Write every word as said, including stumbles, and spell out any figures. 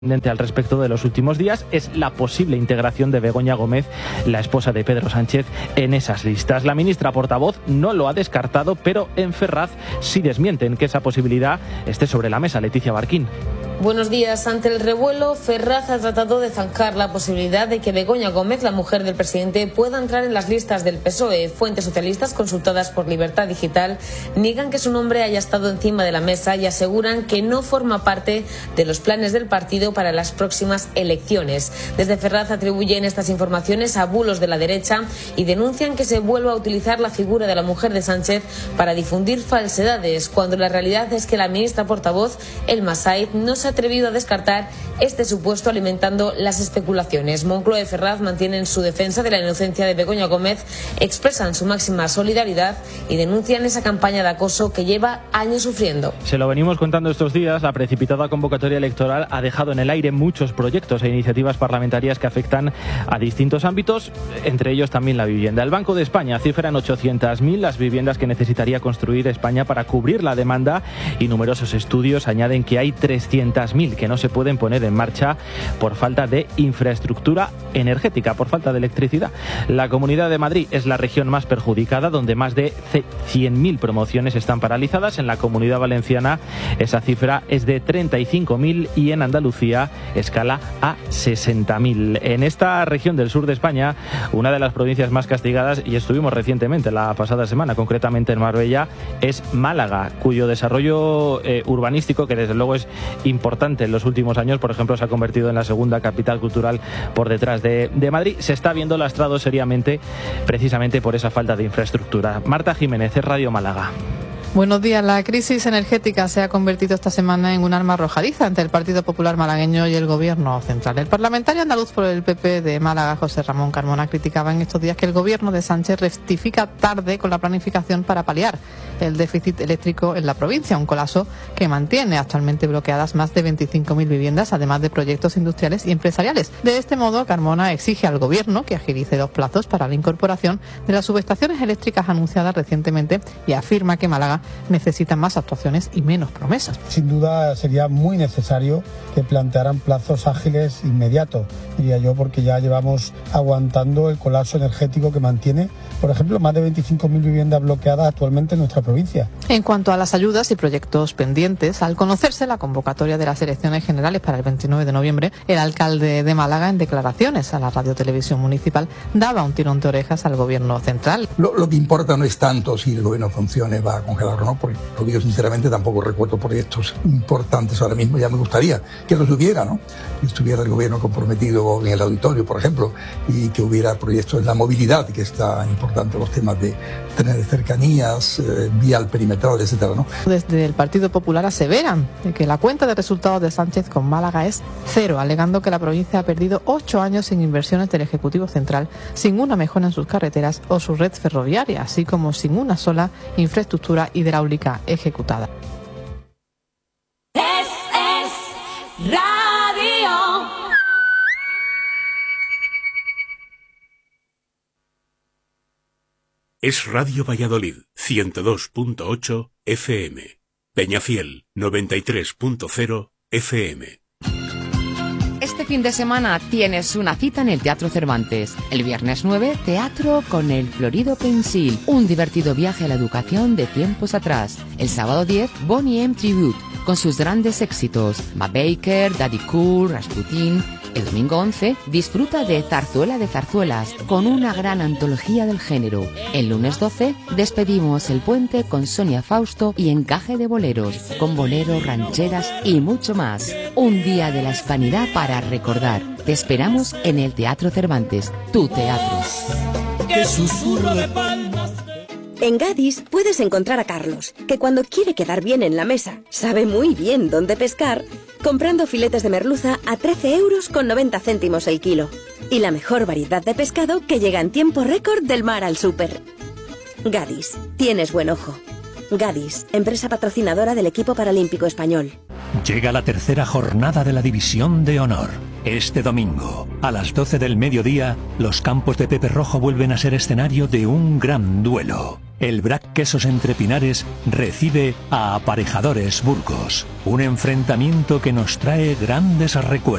Al respecto de los últimos días es la posible integración de Begoña Gómez, la esposa de Pedro Sánchez, en esas listas. La ministra portavoz no lo ha descartado, pero en Ferraz sí desmienten que esa posibilidad esté sobre la mesa. Leticia Barquín. Buenos días. Ante el revuelo, Ferraz ha tratado de zanjar la posibilidad de que Begoña Gómez, la mujer del presidente, pueda entrar en las listas del P S O E. Fuentes socialistas consultadas por Libertad Digital niegan que su nombre haya estado encima de la mesa y aseguran que no forma parte de los planes del partido para las próximas elecciones. Desde Ferraz atribuyen estas informaciones a bulos de la derecha y denuncian que se vuelva a utilizar la figura de la mujer de Sánchez para difundir falsedades, cuando la realidad es que la ministra portavoz, Elma Saiz, no se ha atrevido a descartar este supuesto, alimentando las especulaciones. Moncloa y Ferraz mantienen su defensa de la inocencia de Begoña Gómez, expresan su máxima solidaridad y denuncian esa campaña de acoso que lleva años sufriendo. Se lo venimos contando estos días. La precipitada convocatoria electoral ha dejado en el aire muchos proyectos e iniciativas parlamentarias que afectan a distintos ámbitos, entre ellos también la vivienda. El Banco de España cifra en ochocientas mil las viviendas que necesitaría construir España para cubrir la demanda, y numerosos estudios añaden que hay trescientas mil que no se pueden poner en marcha por falta de infraestructura energética, por falta de electricidad. La Comunidad de Madrid es la región más perjudicada, donde más de cien mil promociones están paralizadas. En la Comunidad Valenciana esa cifra es de treinta y cinco mil y en Andalucía escala a sesenta mil. En esta región del sur de España, una de las provincias más castigadas, y estuvimos recientemente la pasada semana, concretamente en Marbella, es Málaga, cuyo desarrollo eh, urbanístico, que desde luego es importante en los últimos años, por ejemplo, se ha convertido en la segunda capital cultural por detrás de, de Madrid, se está viendo lastrado seriamente precisamente por esa falta de infraestructura. Marta Jiménez, Radio Málaga. Buenos días. La crisis energética se ha convertido esta semana en un arma arrojadiza entre el Partido Popular malagueño y el Gobierno central. El parlamentario andaluz por el P P de Málaga, José Ramón Carmona, criticaba en estos días que el Gobierno de Sánchez rectifica tarde con la planificación para paliar el déficit eléctrico en la provincia, un colapso que mantiene actualmente bloqueadas más de veinticinco mil viviendas, además de proyectos industriales y empresariales. De este modo, Carmona exige al Gobierno que agilice los plazos para la incorporación de las subestaciones eléctricas anunciadas recientemente y afirma que Málaga necesitan más actuaciones y menos promesas. Sin duda sería muy necesario que plantearan plazos ágiles inmediatos, diría yo, porque ya llevamos aguantando el colapso energético que mantiene, por ejemplo, más de veinticinco mil viviendas bloqueadas actualmente en nuestra provincia. En cuanto a las ayudas y proyectos pendientes, al conocerse la convocatoria de las elecciones generales para el veintinueve de noviembre, el alcalde de Málaga, en declaraciones a la Radio Televisión Municipal, daba un tirón de orejas al Gobierno central. Lo, lo que importa no es tanto si el Gobierno funcione, va a congelar o no, porque lo digo sinceramente, tampoco recuerdo proyectos importantes ahora mismo. Ya me gustaría que los hubiera, ¿no? Que estuviera el Gobierno comprometido en el auditorio, por ejemplo, y que hubiera proyectos en la movilidad, que está importante, los temas de tener cercanías, eh, vial perimetral, etcétera, ¿no? Desde el Partido Popular aseveran de que la cuenta de resultados de Sánchez con Málaga es cero, alegando que la provincia ha perdido ocho años sin inversiones del Ejecutivo Central, sin una mejora en sus carreteras o su red ferroviaria, así como sin una sola infraestructura hidráulica ejecutada. Es, es radio. Es Radio Valladolid, ciento dos punto ocho F M. Peñafiel, noventa y tres punto cero F M. Este fin de semana tienes una cita en el Teatro Cervantes. El viernes nueve, teatro con el Florido Pensil, un divertido viaje a la educación de tiempos atrás. El sábado diez, Boney M. Tribute, con sus grandes éxitos, Ma Baker, Daddy Cool, Rasputin. El domingo once, disfruta de Zarzuela de Zarzuelas, con una gran antología del género. El lunes doce, despedimos el puente con Sonia Fausto y Encaje de Boleros, con boleros, rancheras y mucho más. Un día de la hispanidad para recordar. Te esperamos en el Teatro Cervantes, tu teatro. ¡Qué susurro de palmas! En Gadis puedes encontrar a Carlos, que cuando quiere quedar bien en la mesa, sabe muy bien dónde pescar, comprando filetes de merluza a trece euros con noventa céntimos el kilo. Y la mejor variedad de pescado que llega en tiempo récord del mar al súper. Gadis, tienes buen ojo. Gadis, empresa patrocinadora del equipo paralímpico español. Llega la tercera jornada de la División de Honor. Este domingo, a las doce del mediodía, los campos de Pepe Rojo vuelven a ser escenario de un gran duelo. el Brac Quesos Entre Pinares recibe a Aparejadores Burgos. Un enfrentamiento que nos trae grandes recuerdos.